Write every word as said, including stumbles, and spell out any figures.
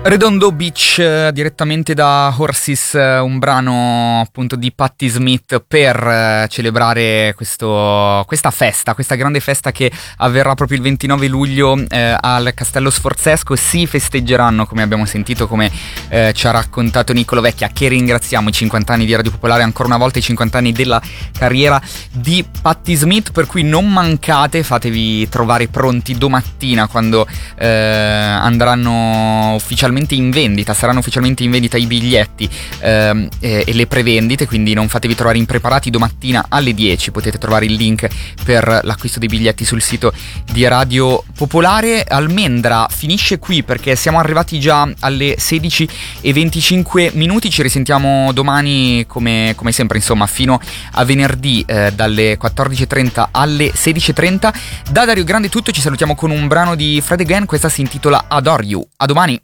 Redondo Beach, eh, direttamente da Horses, eh, un brano appunto di Patti Smith per eh, celebrare questo, questa festa, questa grande festa che avverrà proprio il ventinove luglio eh, al Castello Sforzesco. Si festeggeranno, come abbiamo sentito, come eh, ci ha raccontato Niccolo Vecchia, che ringraziamo, i cinquanta anni di Radio Popolare, ancora una volta i cinquanta anni della carriera di Patti Smith, per cui non mancate, fatevi trovare pronti domattina quando eh, andranno ufficialmente in vendita, saranno ufficialmente in vendita i biglietti ehm, e, e le prevendite, quindi non fatevi trovare impreparati. Domattina alle dieci potete trovare il link per l'acquisto dei biglietti sul sito di Radio Popolare. Almendra finisce qui perché siamo arrivati già alle sedici e venticinque minuti. Ci risentiamo domani come, come sempre, insomma, fino a venerdì eh, dalle quattordici e trenta alle sedici e trenta. Da Dario Grande è tutto, ci salutiamo con un brano di Fred again, questa si intitola Adore You. A domani.